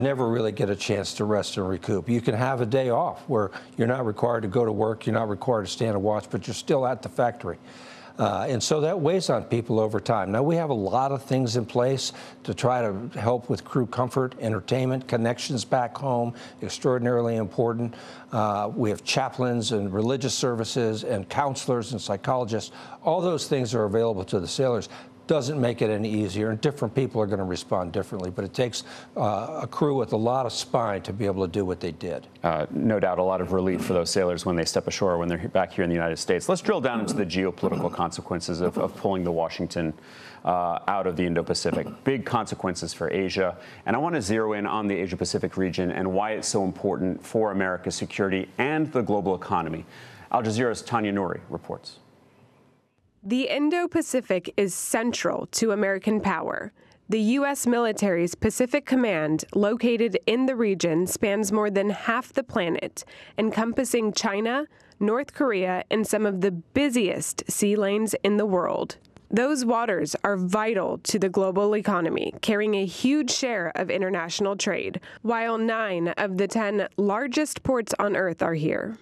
Never really get a chance to rest and recoup. You can have a day off where you're not required to go to work, you're not required to stand and watch, but you're still at the factory. And so that weighs on people over time. Now, we have a lot of things in place to try to help with crew comfort, entertainment, connections back home, extraordinarily important. We have chaplains and religious services and counselors and psychologists. All those things are available to the sailors. Doesn't make it any easier, and different people are going to respond differently, but it takes a crew with a lot of spine to be able to do what they did. No doubt a lot of relief for those sailors when they step ashore, when they're back here in the United States. Let's drill down into the geopolitical consequences of pulling the Washington out of the Indo-Pacific. Big consequences for Asia, and I want to zero in on the Asia-Pacific region and why it's so important for America's security and the global economy. Al Jazeera's Tanya Nouri reports. The Indo-Pacific is central to American power. The U.S. military's Pacific Command, located in the region, spans more than half the planet, encompassing China, North Korea, and some of the busiest sea lanes in the world. Those waters are vital to the global economy, carrying a huge share of international trade, while 9 of the 10 largest ports on Earth are here.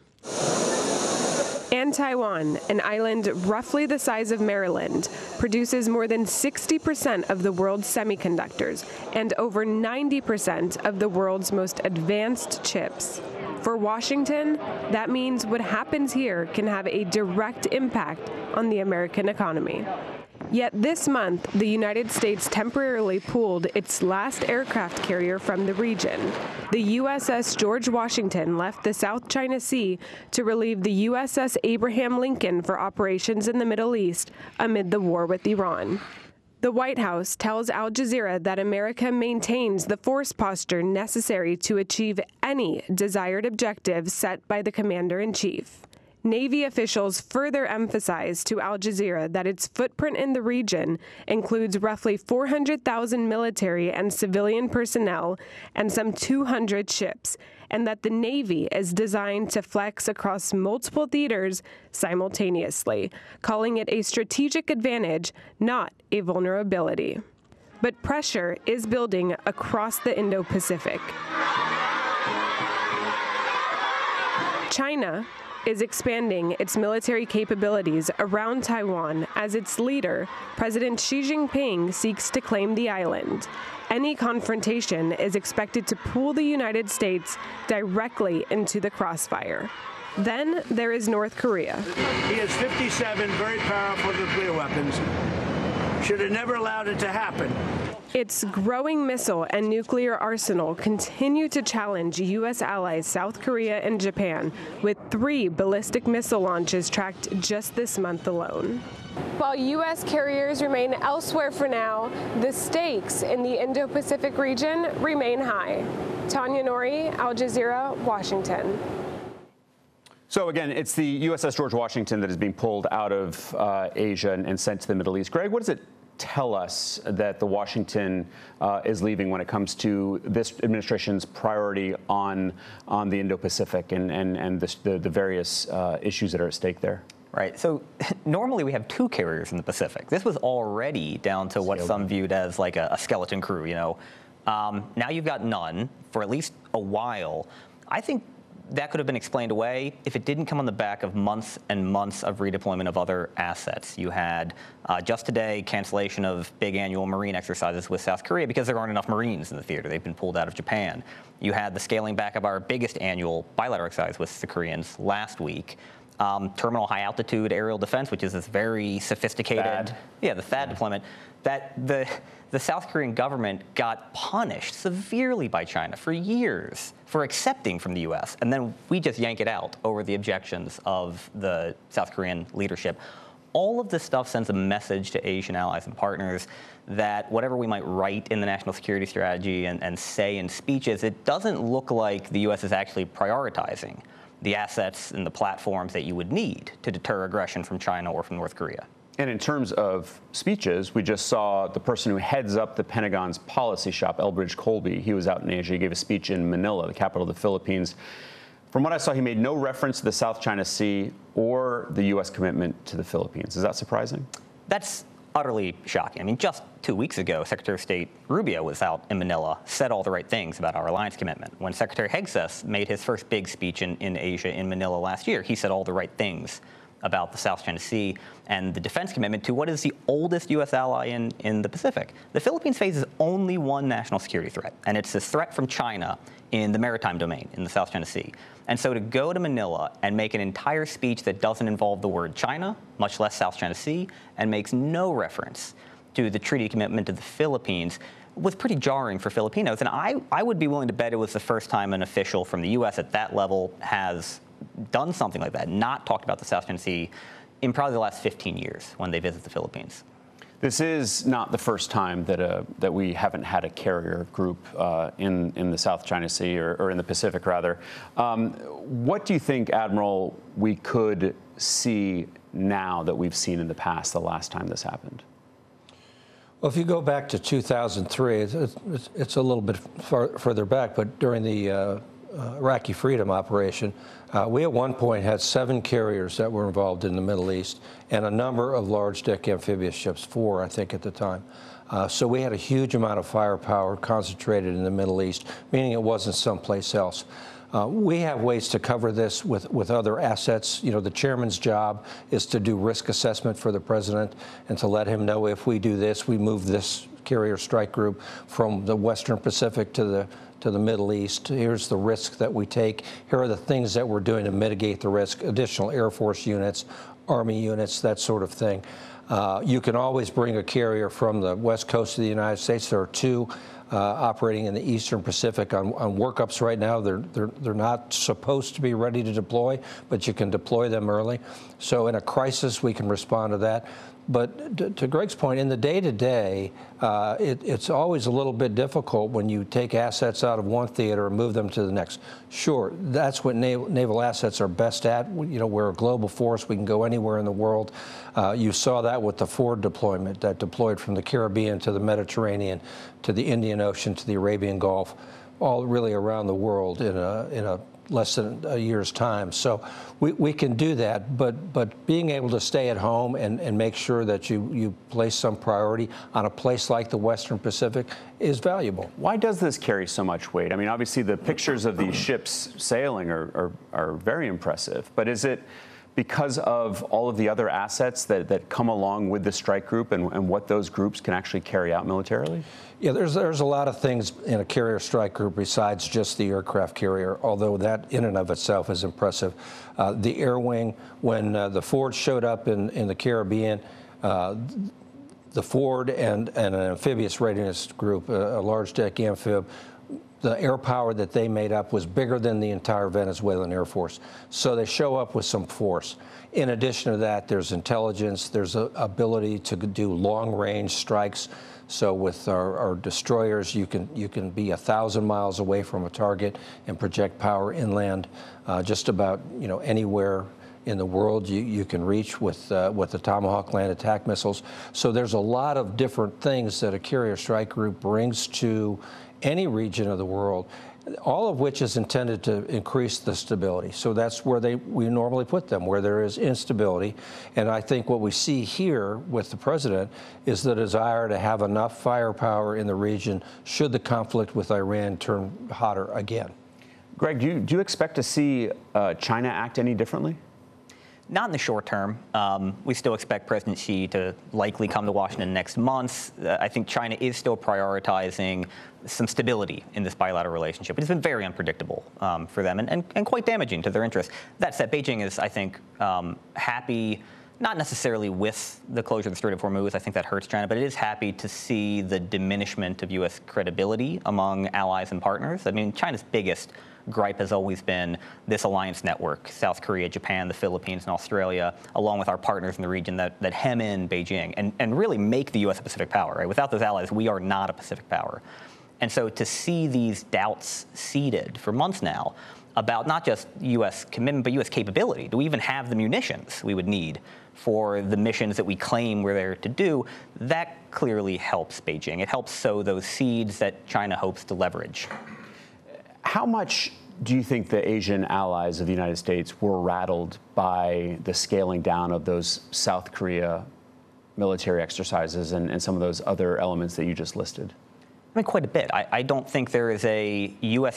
And Taiwan, an island roughly the size of Maryland, produces more than 60% of the world's semiconductors and over 90% of the world's most advanced chips. For Washington, that means what happens here can have a direct impact on the American economy. Yet this month, the United States temporarily pulled its last aircraft carrier from the region. The USS George Washington left the South China Sea to relieve the USS Abraham Lincoln for operations in the Middle East amid the war with Iran. The White House tells Al Jazeera that America maintains the force posture necessary to achieve any desired objective set by the commander-in-chief. Navy officials further emphasized to Al Jazeera that its footprint in the region includes roughly 400,000 military and civilian personnel and some 200 ships, and that the Navy is designed to flex across multiple theaters simultaneously, calling it a strategic advantage, not a vulnerability. But pressure is building across the Indo-Pacific. China is expanding its military capabilities around Taiwan as its leader, President Xi Jinping, seeks to claim the island. Any confrontation is expected to pull the United States directly into the crossfire. Then there is North Korea. He has 57 very powerful nuclear weapons. Should have never allowed it to happen. Its growing missile and nuclear arsenal continue to challenge U.S. allies South Korea and Japan, with 3 ballistic missile launches tracked just this month alone. While U.S. carriers remain elsewhere for now, the stakes in the Indo-Pacific region remain high. Tanya Nouri, Al Jazeera, Washington. So again, it's the USS George Washington that is being pulled out of Asia and sent to the Middle East. Greg, what does it tell us that the Washington is leaving when it comes to this administration's priority on the Indo-Pacific and the various issues that are at stake there? Right. So normally we have 2 carriers in the Pacific. This was already down to what some viewed as like a skeleton crew, you know. Now you've got none for at least a while. I think that could have been explained away if it didn't come on the back of months and months of redeployment of other assets. You had just today cancellation of big annual Marine exercises with South Korea because there aren't enough Marines in the theater. They've been pulled out of Japan. You had the scaling back of our biggest annual bilateral exercise with the Koreans last week. Terminal high altitude aerial defense, which is this very sophisticated, the THAAD deployment, that the South Korean government got punished severely by China for years for accepting from the U.S. And then we just yank it out over the objections of the South Korean leadership. All of this stuff sends a message to Asian allies and partners that whatever we might write in the national security strategy and say in speeches, it doesn't look like the U.S. is actually prioritizing the assets and the platforms that you would need to deter aggression from China or from North Korea. And in terms of speeches, we just saw the person who heads up the Pentagon's policy shop, Elbridge Colby. He was out in Asia. He gave a speech in Manila, the capital of the Philippines. From what I saw, he made no reference to the South China Sea or the U.S. commitment to the Philippines. Is that surprising? That's utterly shocking. I mean, just 2 weeks ago, Secretary of State Rubio was out in Manila, said all the right things about our alliance commitment. When Secretary Hegseth made his first big speech in Asia, in Manila last year, he said all the right things about the South China Sea and the defense commitment to what is the oldest U.S. ally in the Pacific. The Philippines faces only one national security threat, and it's a threat from China in the maritime domain in the South China Sea. And so to go to Manila and make an entire speech that doesn't involve the word China, much less South China Sea, and makes no reference to the treaty commitment to the Philippines was pretty jarring for Filipinos. And I would be willing to bet it was the first time an official from the U.S. at that level has done something like that, not talked about the South China Sea in probably the last 15 years when they visit the Philippines. This is not the first time that we haven't had a carrier group in the South China Sea or in the Pacific, rather. What do you think, Admiral, we could see now that we've seen in the past the last time this happened? Well, if you go back to 2003, it's a little bit further back, but during the Iraqi Freedom Operation, we at one point had 7 carriers that were involved in the Middle East and a number of large deck amphibious ships, 4, I think, at the time. So we had a huge amount of firepower concentrated in the Middle East, meaning it wasn't someplace else. We have ways to cover this with other assets. You know, the chairman's job is to do risk assessment for the president and to let him know if we do this, we move this carrier strike group from the Western Pacific to the Middle East. Here's the risk that we take. Here are the things that we're doing to mitigate the risk, additional Air Force units, Army units, that sort of thing. You can always bring a carrier from the west coast of the United States. There are 2 operating in the Eastern Pacific on workups right now. They're not supposed to be ready to deploy, but you can deploy them early. So in a crisis, we can respond to that. But to Greg's point, in the day-to-day, it's always a little bit difficult when you take assets out of one theater and move them to the next. Sure, that's what naval assets are best at. You know, we're a global force. We can go anywhere in the world. You saw that with the Ford deployment that deployed from the Caribbean to the Mediterranean, to the Indian Ocean, to the Arabian Gulf, all really around the world in a less than a year's time. So we can do that, but being able to stay at home and make sure that you place some priority on a place like the Western Pacific is valuable. Why does this carry so much weight? I mean, obviously the pictures of these ships sailing are very impressive, but is it because of all of the other assets that come along with the strike group and what those groups can actually carry out militarily? Yeah, there's a lot of things in a carrier strike group besides just the aircraft carrier, although that in and of itself is impressive. The air wing, when the Ford showed up in the Caribbean, the Ford and an amphibious readiness group, a large deck amphib, the air power that they made up was bigger than the entire Venezuelan Air Force. So they show up with some force. In addition to that, there's intelligence, there's an ability to do long-range strikes. So with our destroyers, you can be 1,000 miles away from a target and project power inland, just about anywhere in the world you can reach with the Tomahawk land attack missiles. So there's a lot of different things that a carrier strike group brings to any region of the world, all of which is intended to increase the stability. So that's where we normally put them, where there is instability. And I think what we see here with the president is the desire to have enough firepower in the region should the conflict with Iran turn hotter again. Greg, do you expect to see China act any differently? Not in the short term. We still expect President Xi to likely come to Washington next month. I think China is still prioritizing some stability in this bilateral relationship. It's been very unpredictable for them and quite damaging to their interests. That said, Beijing is, I think, happy, not necessarily with the closure of the Strait of Hormuz. I think that hurts China, but it is happy to see the diminishment of U.S. credibility among allies and partners. I mean, China's biggest gripe has always been this alliance network, South Korea, Japan, the Philippines, and Australia, along with our partners in the region that hem in Beijing and really make the U.S. a Pacific power. Right? Without those allies, we are not a Pacific power. And so to see these doubts seeded for months now about not just U.S. commitment, but U.S. capability. Do we even have the munitions we would need for the missions that we claim we're there to do? That clearly helps Beijing. It helps sow those seeds that China hopes to leverage. How much do you think the Asian allies of the United States were rattled by the scaling down of those South Korea military exercises and some of those other elements that you just listed? I mean, quite a bit. I don't think there is a U.S.